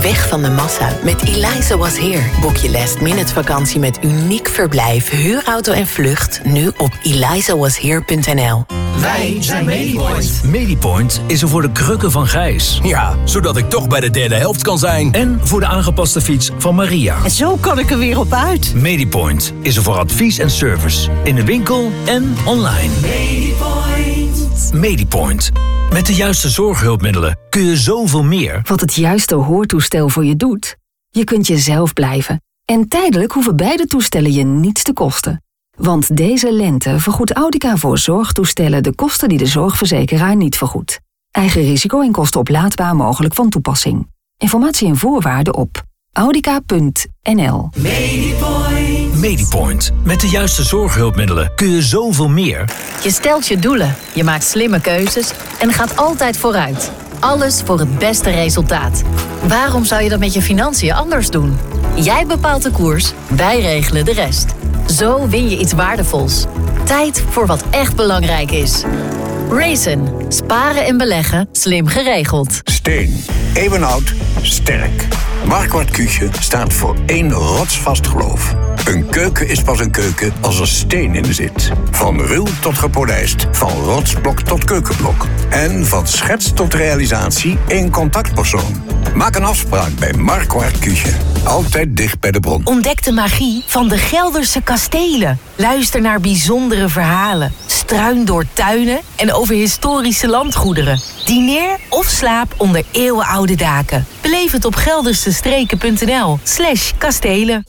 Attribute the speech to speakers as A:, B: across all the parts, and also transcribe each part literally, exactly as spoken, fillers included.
A: weg van de massa. Met Eliza Was Here boek je last minute vakantie met uniek verblijf, huurauto en vlucht nu op eliza was here punt n l.
B: Wij zijn Medipoint.
C: Medipoint is er voor de krukken van Gijs.
B: Ja, zodat ik toch bij de derde helft kan zijn.
C: En voor de aangepaste fiets van Maria.
D: En zo kan ik er weer op uit.
C: Medipoint is er voor advies en service. In de winkel en online.
B: Medipoint.
C: Medipoint. Met de juiste zorghulpmiddelen kun je zoveel meer.
E: Wat het juiste hoortoestel voor je doet? Je kunt jezelf blijven. En tijdelijk hoeven beide toestellen je niets te kosten. Want deze lente vergoedt Audica voor zorgtoestellen de kosten die de zorgverzekeraar niet vergoedt. Eigen risico en kosten oplaadbaar mogelijk van toepassing. Informatie en voorwaarden op audica punt n l.
B: Medipoint.
C: Medipoint. Met de juiste zorghulpmiddelen kun je zoveel meer.
F: Je stelt je doelen, je maakt slimme keuzes en gaat altijd vooruit. Alles voor het beste resultaat. Waarom zou je dat met je financiën anders doen? Jij bepaalt de koers, wij regelen de rest. Zo win je iets waardevols. Tijd voor wat echt belangrijk is. Raisin. Sparen en beleggen. Slim geregeld.
G: Steen. Eeuwenoud. Sterk. Marquardt Kuchen staat voor één rotsvast geloof. Een keuken is pas een keuken als er steen in zit. Van ruw tot gepolijst. Van rotsblok tot keukenblok. En van schets tot realisatie één contactpersoon. Maak een afspraak bij Marquardt Kuchen. Altijd dicht bij de bron.
H: Ontdek de magie van de Gelderse kastelen. Luister naar bijzondere verhalen. Struin door tuinen en over historische landgoederen. Dineer of slaap onder eeuwenoude daken. Beleef het op geldersestreken punt n l slash kastelen.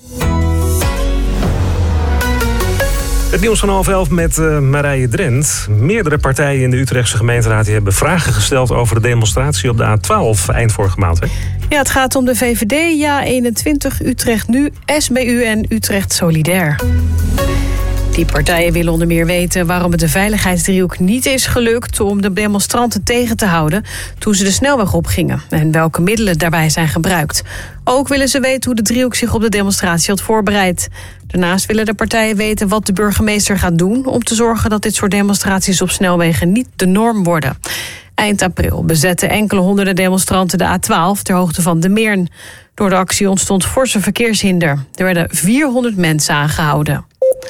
I: Het nieuws van half elf met uh, Marije Drent. Meerdere partijen in de Utrechtse gemeenteraad die hebben vragen gesteld over de demonstratie op de A twaalf eind vorige maand. Hè?
J: Ja, het gaat om de V V D, Ja eenentwintig, Utrecht Nu, S B U en Utrecht Solidair. Die partijen willen onder meer weten waarom het de veiligheidsdriehoek niet is gelukt om de demonstranten tegen te houden toen ze de snelweg opgingen en welke middelen daarbij zijn gebruikt. Ook willen ze weten hoe de driehoek zich op de demonstratie had voorbereid. Daarnaast willen de partijen weten wat de burgemeester gaat doen om te zorgen dat dit soort demonstraties op snelwegen niet de norm worden. Eind april bezetten enkele honderden demonstranten de A twaalf ter hoogte van De Meern. Door de actie ontstond forse verkeershinder. Er werden vierhonderd mensen aangehouden.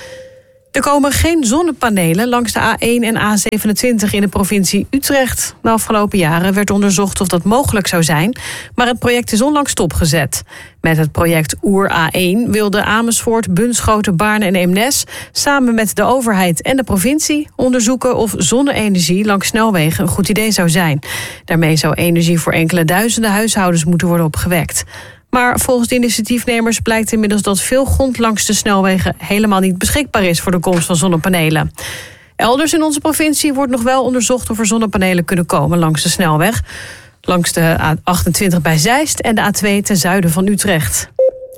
J: Er komen geen zonnepanelen langs de A één en A zevenentwintig in de provincie Utrecht. De afgelopen jaren werd onderzocht of dat mogelijk zou zijn, maar het project is onlangs stopgezet. Met het project Oer A één wilden Amersfoort, Bunschoten, Baarn en Eemnes samen met de overheid en de provincie onderzoeken of zonne-energie langs snelwegen een goed idee zou zijn. Daarmee zou energie voor enkele duizenden huishoudens moeten worden opgewekt. Maar volgens de initiatiefnemers blijkt inmiddels dat veel grond langs de snelwegen helemaal niet beschikbaar is voor de komst van zonnepanelen. Elders in onze provincie wordt nog wel onderzocht of er zonnepanelen kunnen komen langs de snelweg. Langs de A achtentwintig bij Zeist en de A twee ten zuiden van Utrecht.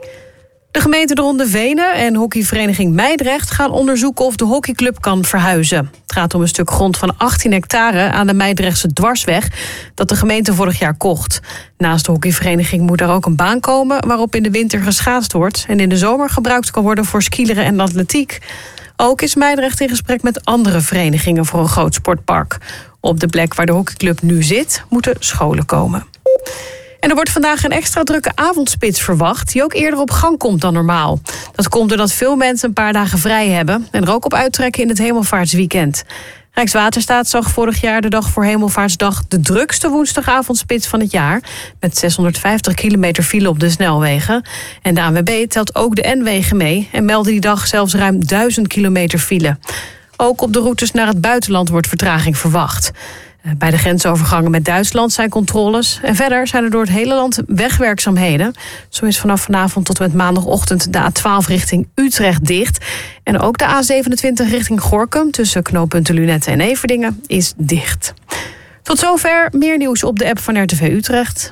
J: De gemeente de Ronde Venen en hockeyvereniging Meidrecht gaan onderzoeken of de hockeyclub kan verhuizen. Het gaat om een stuk grond van achttien hectare aan de Meidrechtse dwarsweg dat de gemeente vorig jaar kocht. Naast de hockeyvereniging moet er ook een baan komen waarop in de winter geschaatst wordt en in de zomer gebruikt kan worden voor skileren en atletiek. Ook is Meidrecht in gesprek met andere verenigingen voor een groot sportpark. Op de plek waar de hockeyclub nu zit moeten scholen komen. En er wordt vandaag een extra drukke avondspits verwacht, die ook eerder op gang komt dan normaal. Dat komt doordat veel mensen een paar dagen vrij hebben en er ook op uittrekken in het Hemelvaartsweekend. Rijkswaterstaat zag vorig jaar de dag voor Hemelvaartsdag de drukste woensdagavondspits van het jaar, met zeshonderdvijftig kilometer file op de snelwegen. En de A N W B telt ook de N-wegen mee en meldde die dag zelfs ruim duizend kilometer file. Ook op de routes naar het buitenland wordt vertraging verwacht. Bij de grensovergangen met Duitsland zijn controles. En verder zijn er door het hele land wegwerkzaamheden. Zo is vanaf vanavond tot en met maandagochtend de A twaalf richting Utrecht dicht. En ook de A zevenentwintig richting Gorinchem tussen knooppunten Lunette en Everdingen is dicht. Tot zover. Meer nieuws op de app van R T V Utrecht.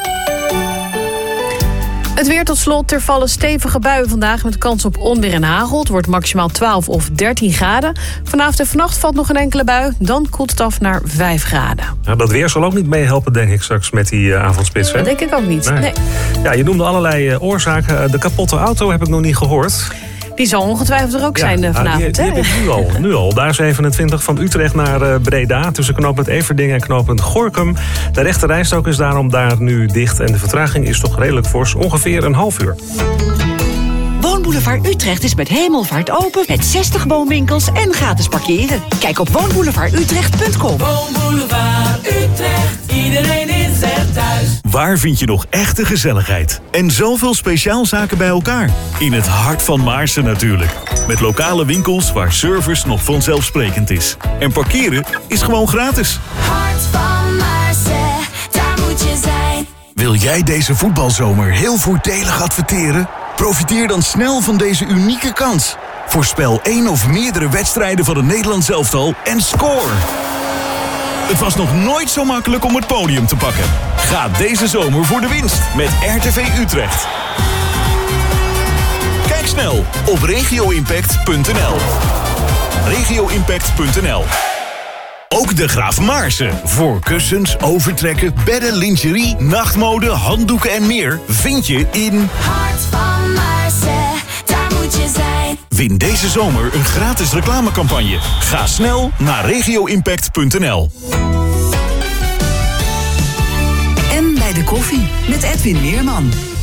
J: Het weer tot slot. Er vallen stevige buien vandaag met kans op onweer en hagel. Het wordt maximaal twaalf of dertien graden. Vanavond en vannacht valt nog een enkele bui. Dan koelt het af naar vijf graden.
I: Ja, dat weer zal ook niet meehelpen, denk ik, straks met die uh, avondspits.
J: Dat denk ik ook niet. Nee. Nee.
I: Ja, je noemde allerlei uh, oorzaken. De kapotte auto heb ik nog niet gehoord.
J: Die zal ongetwijfeld er ook
I: Ja,
J: zijn uh,
I: nou,
J: vanavond.
I: die, die heb ik nu al, nu al. Daar zevenentwintig van Utrecht naar uh, Breda. Tussen knooppunt Everdingen en knooppunt Gorinchem. De rechte rijstrook is daarom daar nu dicht. En de vertraging is toch redelijk fors. Ongeveer een half uur.
K: Woonboulevard Utrecht is met hemelvaart open, met zestig woonwinkels en gratis parkeren. Kijk op woonboulevard utrecht punt com.
B: Woonboulevard Utrecht, iedereen is er thuis.
L: Waar vind je nog echte gezelligheid? En zoveel speciaalzaken bij elkaar? In het hart van Maarsen natuurlijk. Met lokale winkels waar service nog vanzelfsprekend is. En parkeren is gewoon gratis.
M: Hart van Maarsen, daar moet je zijn.
N: Wil jij deze voetbalzomer heel voordelig adverteren? Profiteer dan snel van deze unieke kans. Voorspel één of meerdere wedstrijden van het Nederlands elftal en score.
L: Het was nog nooit zo makkelijk om het podium te pakken. Ga deze zomer voor de winst met R T V Utrecht. Kijk snel op regio impact punt n l. regio impact punt n l. Ook de Graaf Maarsen. Voor kussens, overtrekken, bedden, lingerie, nachtmode, handdoeken en meer vind je in
M: Hart van Maarsen, daar moet je zijn.
L: Win deze zomer een gratis reclamecampagne. Ga snel naar regio impact punt n l.
O: En bij de koffie met Edwin Meerman.